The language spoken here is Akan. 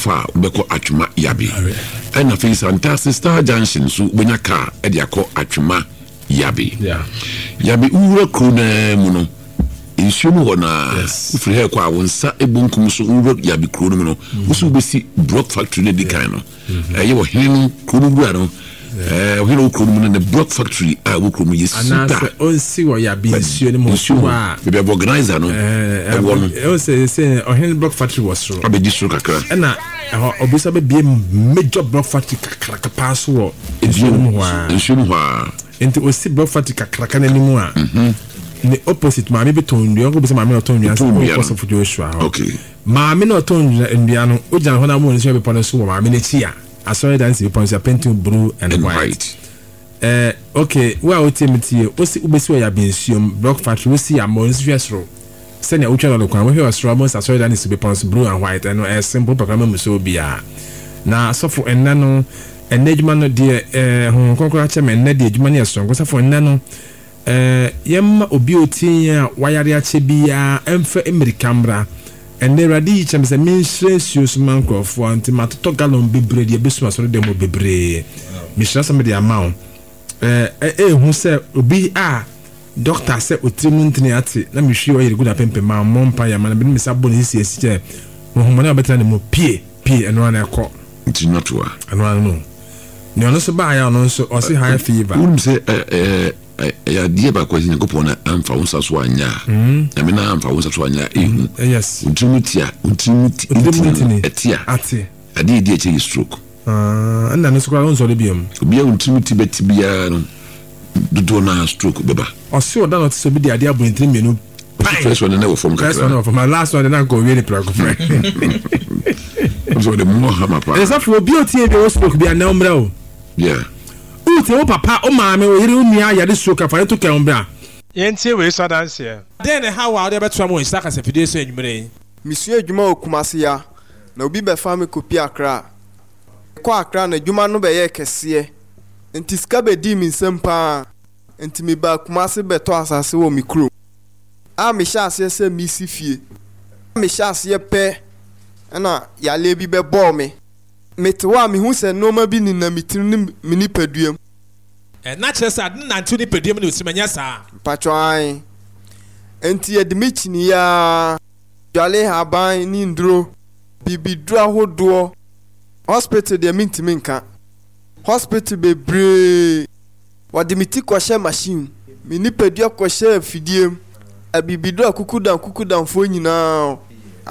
fa ubeko atwuma yabe and na face Antase Star Junction so benya car e de akọ atwuma yabe yabe uwura krona mu no insumu hona ufiri he kwa wonsa ebunkum so uwura yabe krona mu no usu besi block factory ne dikan no ye wo hinu krona bua no hino krona ne block factory a wo krona ye super ana on si wo yabe insuo ne mo so a be organizer no e say hino block factory was so abedi so kakra na obisa be major block factory kakra pass wo insuo ho enti o si block factory kakra na nimu a the opposite maame be ton nduan ko be maame no ton nduan so ko so fu Joshua okay maame no ton nduan no o jan ho na mo nso be pon so maame ne chi a asori dance be pon so painting blue and white okay wa o temiti o si ubesi o ya bensuom block factory o si amon so hwesro se na o twa no kwa mo hwesro amon asori dance be pon so blue and white and a simple program mo so bia na so for enna no enejuma no de ho konkora che me enna de ejuma ne so so for enna no yemma obi otinya wayare ache bia emfa amerikamra ene radi chemse minstresius mankrofo anti matoto galon bebre de besu asore demo bebre mishra some de amount hu se obi doctor se otrimuntini ate na mihwi o yere guda pempe ma mompa ya mana bi misa boni sisi che ho mona betra ne mo pie eno na ekọ ntinatwa eno no ne ono so ba ya ono so o se high fever se ya die ba kwa zini kopona amfa unsa so anya amina amfa unsa so anya yes untimuti etia ate adi die che stroke anda no so kwa unso le biam bia untimuti beti bia no do na stroke beba o se o da no so bi di ade abontin menu first one na form kakra first one for my last one na go really plug for so the more hammer pa esa for obi otie bi o stroke bia na umra o yeah o papa o maame o yiri nua ya de stroke fa to kan bra yentie we so dance here then how wa de beto am saka se fidie so enwumre misue adwuma okumase ya na obi be fa me kopi akra ko akra na adwuma no be ye kese enti ska be di mi nsempa enti me ba kumase beto asase wo mikro a me sha ase se mi sifie me sha ase pe na ya le bi be bo me metwa me hu se no ma bi ni na mitiri ni nipaduam na chesa na ntu nipaduam ni osimanya sa patwan enti edimichini ya jale haban ni ndro bibidura hodo hospital de mintimi nka hospital bebre wadimiti kwahye machine me nipadua kwahye fidiem abibidura kukudan fo nyina